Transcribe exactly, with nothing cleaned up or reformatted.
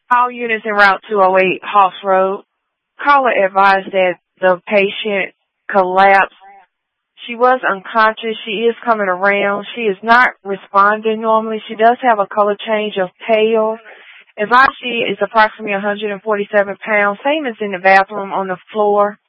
All units en route to oh eight Hoss Road. Caller advised that the patient collapsed. She was unconscious. She is coming around. She is not responding normally. She does have a color change of pale. Advised she is approximately one hundred forty-seven pounds. Same as in the bathroom on the floor.